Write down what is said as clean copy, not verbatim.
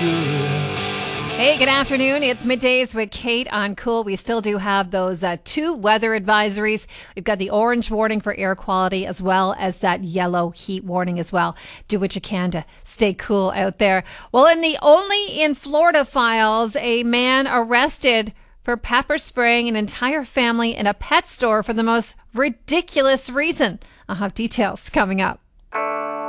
good. Hey, good afternoon. It's Middays with Kate on Cool. We still do have those two weather advisories. We've got the orange warning for air quality as well as that yellow heat warning as well. Do what you can to stay cool out there. Well, only in Florida files, a man arrested for pepper spraying an entire family in a pet store for the most ridiculous reason. I'll have details coming up.